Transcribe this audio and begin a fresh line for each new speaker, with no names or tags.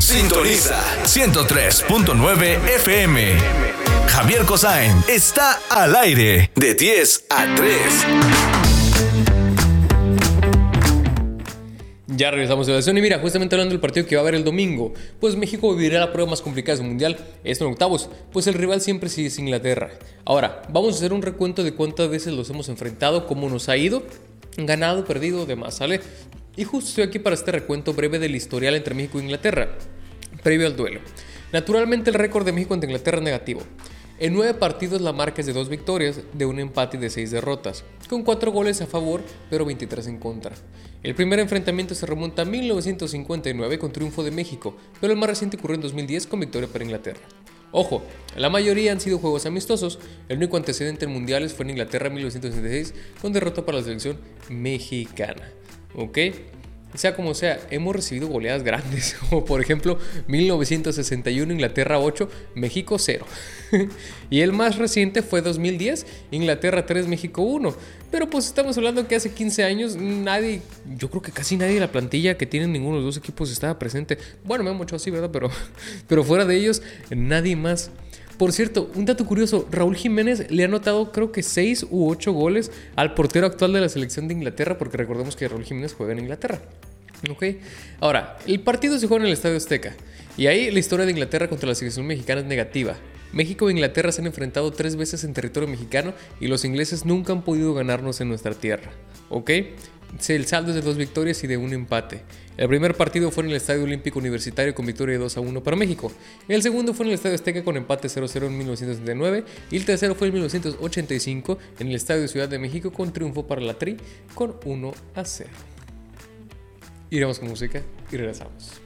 Sintoniza 103.9 FM. Javier Cosain está al aire de 10 a 3.
Ya regresamos a la sesión y mira, justamente hablando del partido que va a haber el domingo, pues México vivirá la prueba más complicada del mundial, esto en octavos, pues el rival siempre sí es Inglaterra. Ahora, vamos a hacer un recuento de cuántas veces los hemos enfrentado, cómo nos ha ido, ganado, perdido, demás, ¿sale? Y justo estoy aquí para este recuento breve del historial entre México e Inglaterra, previo al duelo. Naturalmente el récord de México ante Inglaterra es negativo. En 9 partidos la marca es de 2 victorias, de un empate y de 6 derrotas, con 4 goles a favor, pero 23 en contra. El primer enfrentamiento se remonta a 1959 con triunfo de México, pero el más reciente ocurrió en 2010 con victoria para Inglaterra. Ojo, la mayoría han sido juegos amistosos, el único antecedente en mundiales fue en Inglaterra en 1966 con derrota para la selección mexicana. ¿Ok? Sea como sea, hemos recibido goleadas grandes, como por ejemplo 1961 Inglaterra 8, México 0. Y el más reciente fue 2010, Inglaterra 3, México 1. Pero pues estamos hablando que hace 15 años yo creo que casi nadie de la plantilla que tienen ninguno de los dos equipos estaba presente. Bueno, me han mucho así, ¿verdad? Pero fuera de ellos, nadie más. Por cierto, un dato curioso, Raúl Jiménez le ha anotado creo que 6 u 8 goles al portero actual de la selección de Inglaterra, porque recordemos que Raúl Jiménez juega en Inglaterra. Ok, ahora, el partido se juega en el Estadio Azteca, y ahí la historia de Inglaterra contra la selección mexicana es negativa. México e Inglaterra se han enfrentado 3 veces en territorio mexicano y los ingleses nunca han podido ganarnos en nuestra tierra. Ok, el saldo es de 2 victorias y de un empate. El primer partido fue en el Estadio Olímpico Universitario con victoria de 2-1 para México. El segundo fue en el Estadio Azteca con empate 0-0 en 1969. Y el tercero fue en 1985 en el Estadio Ciudad de México con triunfo para la Tri con 1-0. Iremos con música y regresamos.